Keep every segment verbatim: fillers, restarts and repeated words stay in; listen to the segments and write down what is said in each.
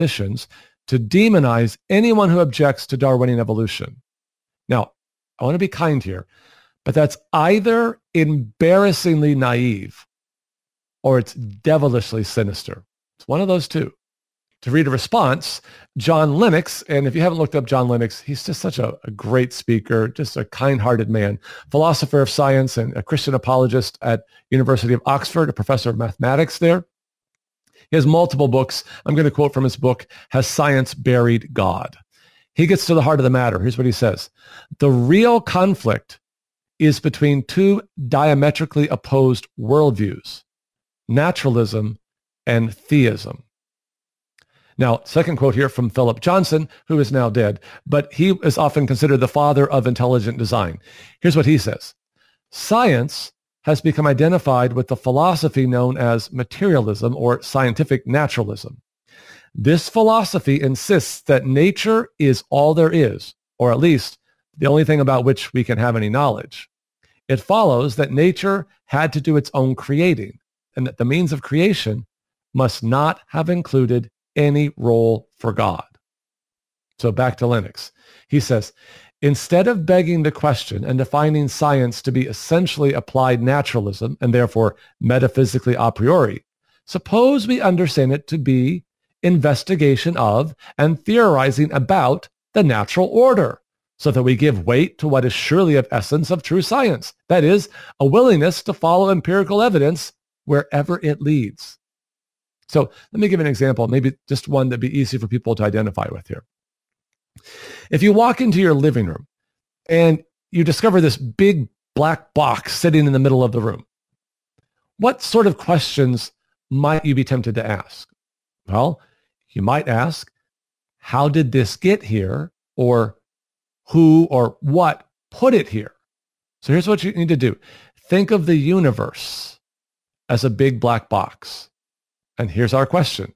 missions to demonize anyone who objects to Darwinian evolution. Now, I want to be kind here, but that's either embarrassingly naive or it's devilishly sinister. It's one of those two. To read a response, John Lennox, and if you haven't looked up John Lennox, he's just such a, a great speaker, just a kind-hearted man, philosopher of science and a Christian apologist at University of Oxford, a professor of mathematics there. He has multiple books. I'm going to quote from his book, Has Science Buried God? He gets to the heart of the matter. Here's what he says. The real conflict is between two diametrically opposed worldviews, naturalism and theism. Now, second quote here from Philip Johnson, who is now dead, but he is often considered the father of intelligent design. Here's what he says. Science has become identified with the philosophy known as materialism or scientific naturalism. This philosophy insists that nature is all there is, or at least the only thing about which we can have any knowledge. It follows that nature had to do its own creating, and that the means of creation must not have included any role for God. So back to Lennox. He says, instead of begging the question and defining science to be essentially applied naturalism and therefore metaphysically a priori, suppose we understand it to be investigation of and theorizing about the natural order, so that we give weight to what is surely of essence of true science, that is, a willingness to follow empirical evidence wherever it leads. So let me give an example, maybe just one that'd be easy for people to identify with here. If you walk into your living room and you discover this big black box sitting in the middle of the room, what sort of questions might you be tempted to ask? Well, you might ask, how did this get here? Or who or what put it here? So here's what you need to do. Think of the universe as a big black box. And here's our question.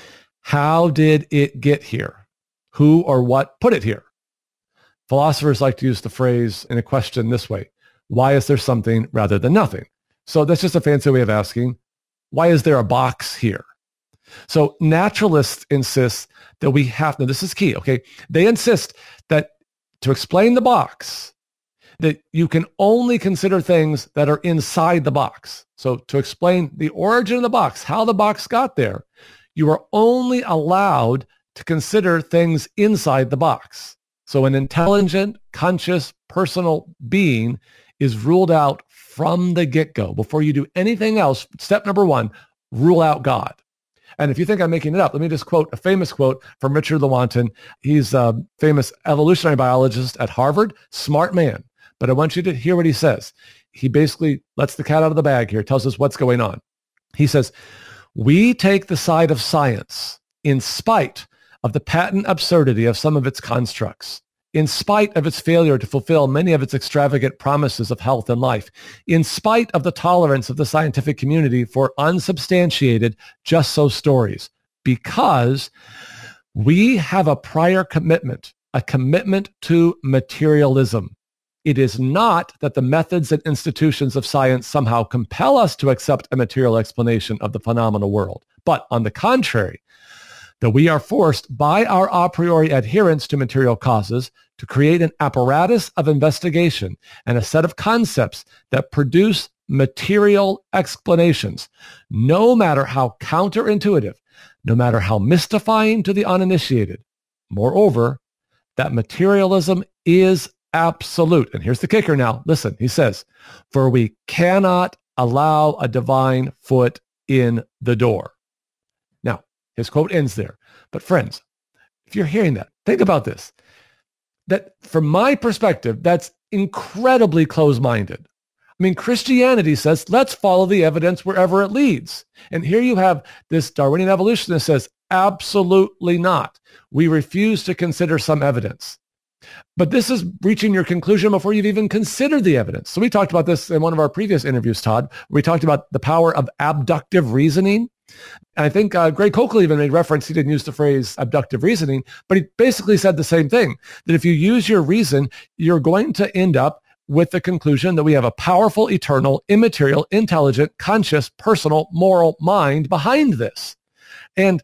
How did it get here? Who or what put it here? Philosophers like to use the phrase in a question this way. Why is there something rather than nothing? So that's just a fancy way of asking, why is there a box here? So naturalists insist that we have, now this is key, okay? They insist that to explain the box, that you can only consider things that are inside the box. So to explain the origin of the box, how the box got there, you are only allowed to consider things inside the box. So an intelligent, conscious, personal being is ruled out from the get-go. Before you do anything else, step number one, rule out God. And if you think I'm making it up, let me just quote a famous quote from Richard Lewontin. He's a famous evolutionary biologist at Harvard, smart man. But I want you to hear what he says. He basically lets the cat out of the bag here, tells us what's going on. He says, we take the side of science in spite of the patent absurdity of some of its constructs, in spite of its failure to fulfill many of its extravagant promises of health and life, in spite of the tolerance of the scientific community for unsubstantiated just-so stories, because we have a prior commitment, a commitment to materialism. It is not that the methods and institutions of science somehow compel us to accept a material explanation of the phenomenal world, but on the contrary, that we are forced by our a priori adherence to material causes to create an apparatus of investigation and a set of concepts that produce material explanations, no matter how counterintuitive, no matter how mystifying to the uninitiated. Moreover, that materialism is absolute. And here's the kicker now. Listen, he says, for we cannot allow a divine foot in the door. Now, his quote ends there. But friends, if you're hearing that, think about this. That from my perspective, that's incredibly close-minded. I mean, Christianity says, let's follow the evidence wherever it leads. And here you have this Darwinian evolutionist says, absolutely not. We refuse to consider some evidence. But this is reaching your conclusion before you've even considered the evidence. So we talked about this in one of our previous interviews, Todd. We talked about the power of abductive reasoning. And I think uh, Greg Koukl even made reference, he didn't use the phrase abductive reasoning, but he basically said the same thing, that if you use your reason, you're going to end up with the conclusion that we have a powerful, eternal, immaterial, intelligent, conscious, personal, moral mind behind this. And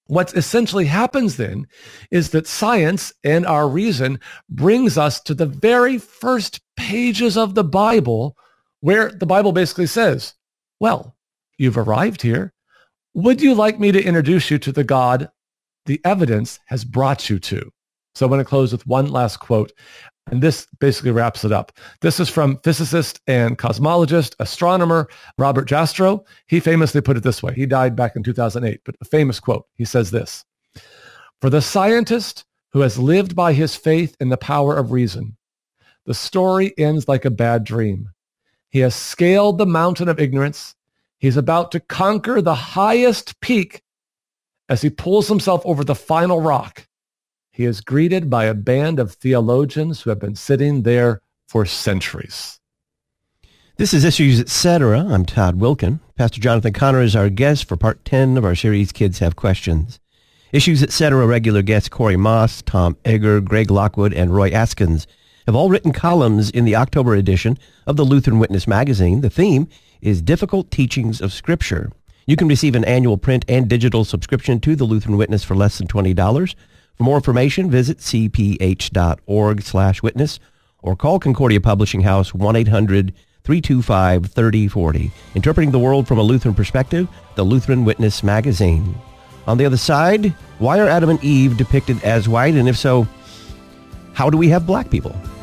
What essentially happens then is that science and our reason brings us to the very first pages of the Bible, where the Bible basically says, well, you've arrived here. Would you like me to introduce you to the God the evidence has brought you to? So I'm going to close with one last quote, and this basically wraps it up. This is from physicist and cosmologist, astronomer Robert Jastrow. He famously put it this way. He died back in two thousand eight, but a famous quote. He says this: "For the scientist who has lived by his faith in the power of reason, the story ends like a bad dream. He has scaled the mountain of ignorance. He's about to conquer the highest peak. As he pulls himself over the final rock, he is greeted by a band of theologians who have been sitting there for centuries." This is Issues Etc. I'm Todd Wilkin. Pastor Jonathan Conner is our guest for part ten of our series, Kids Have Questions. Issues Etc. regular guests Corey Moss, Tom Egger, Greg Lockwood, and Roy Askins have all written columns in the October edition of the Lutheran Witness magazine. The theme is Difficult Teachings of Scripture. You can receive an annual print and digital subscription to the Lutheran Witness for less than twenty dollars. For more information, visit cph.org slash witness or call Concordia Publishing House one eight hundred three two five three oh four oh. Interpreting the world from a Lutheran perspective, the Lutheran Witness magazine. On the other side, why are Adam and Eve depicted as white? And if so, how do we have black people?